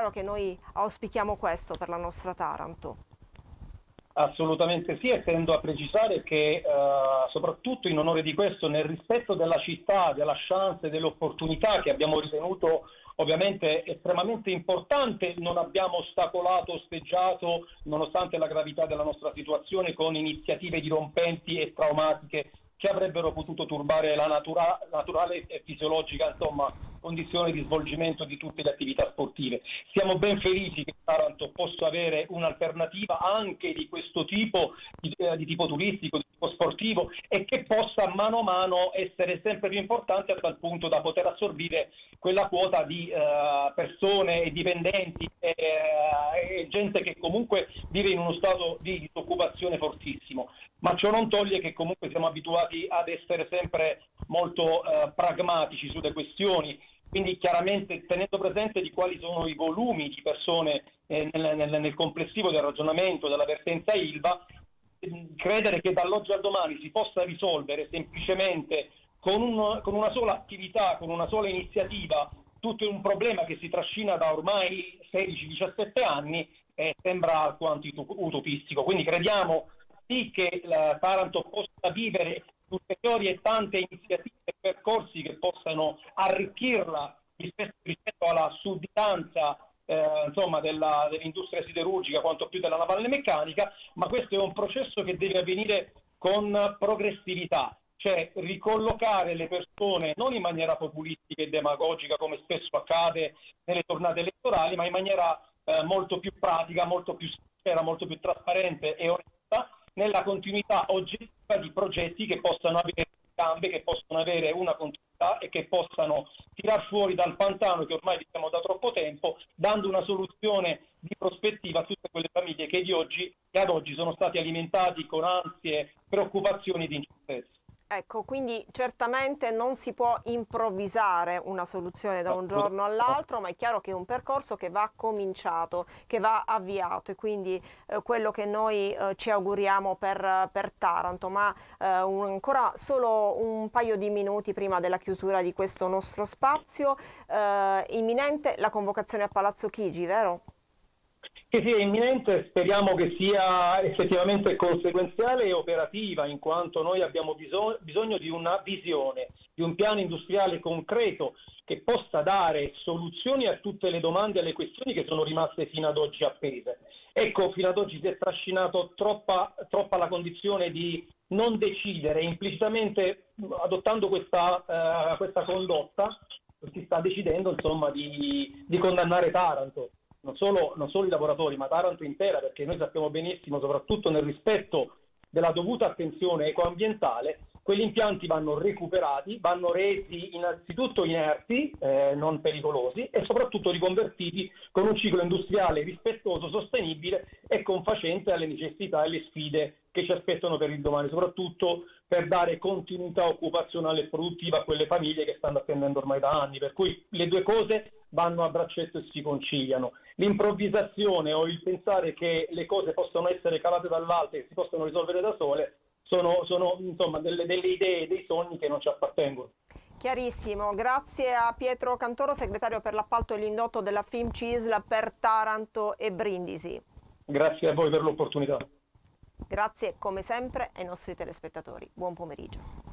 chiaro che noi auspichiamo questo per la nostra Taranto. Assolutamente sì, e tendo a precisare che soprattutto in onore di questo, nel rispetto della città, della chance e dell'opportunità che abbiamo ritenuto ovviamente estremamente importante, non abbiamo ostacolato, osteggiato, nonostante la gravità della nostra situazione, con iniziative dirompenti e traumatiche che avrebbero potuto turbare la naturale e fisiologica, insomma, condizione di svolgimento di tutte le attività sportive. Siamo ben felici che Taranto possa avere un'alternativa anche di questo tipo, di tipo turistico, di tipo sportivo, e che possa mano a mano essere sempre più importante, a tal punto da poter assorbire quella quota di persone e dipendenti e gente che comunque vive in uno stato di disoccupazione fortissimo. Ma ciò non toglie che comunque siamo abituati ad essere sempre molto pragmatici sulle questioni, quindi chiaramente tenendo presente di quali sono i volumi di persone nel complessivo del ragionamento della vertenza Ilva, credere che dall'oggi al domani si possa risolvere semplicemente con una sola attività, con una sola iniziativa, tutto un problema che si trascina da ormai 16-17 anni, sembra alquanto utopistico. Quindi crediamo sì che la Taranto possa vivere ulteriori e tante iniziative e percorsi che possano arricchirla rispetto alla sudditanza insomma dell'industria siderurgica quanto più della navale meccanica, ma questo è un processo che deve avvenire con progressività, cioè ricollocare le persone non in maniera populistica e demagogica come spesso accade nelle tornate elettorali, ma in maniera molto più pratica, molto più sincera, molto più trasparente e onesta, nella continuità oggettiva di progetti che possano avere gambe, che possono avere una continuità e che possano tirar fuori dal pantano che ormai viviamo da troppo tempo, dando una soluzione di prospettiva a tutte quelle famiglie che ad oggi sono stati alimentati con ansie, preoccupazioni ed incertezze. Ecco, quindi certamente non si può improvvisare una soluzione da un giorno all'altro, ma è chiaro che è un percorso che va cominciato, che va avviato, e quindi quello che noi ci auguriamo per Taranto. Ma ancora solo un paio di minuti prima della chiusura di questo nostro spazio, imminente la convocazione a Palazzo Chigi, vero? Che sia imminente, speriamo che sia effettivamente conseguenziale e operativa, in quanto noi abbiamo bisogno di una visione, di un piano industriale concreto che possa dare soluzioni a tutte le domande e alle questioni che sono rimaste fino ad oggi appese. Ecco, fino ad oggi si è trascinato troppa la condizione di non decidere, implicitamente adottando questa condotta, si sta decidendo insomma di condannare Taranto. Non solo i lavoratori, ma Taranto intera, perché noi sappiamo benissimo, soprattutto nel rispetto della dovuta attenzione ecoambientale, quegli impianti vanno recuperati, vanno resi innanzitutto inerti, non pericolosi, e soprattutto riconvertiti con un ciclo industriale rispettoso, sostenibile e confacente alle necessità e alle sfide che ci aspettano per il domani, soprattutto per dare continuità occupazionale e produttiva a quelle famiglie che stanno attendendo ormai da anni. Per cui le due cose vanno a braccetto e si conciliano. L'improvvisazione o il pensare che le cose possano essere calate dall'alto e si possano risolvere da sole sono insomma delle idee, dei sogni che non ci appartengono. Chiarissimo, grazie a Pietro Cantoro, segretario per l'appalto e l'indotto della FIM-CISL per Taranto e Brindisi. Grazie a voi per l'opportunità. Grazie come sempre ai nostri telespettatori. Buon pomeriggio.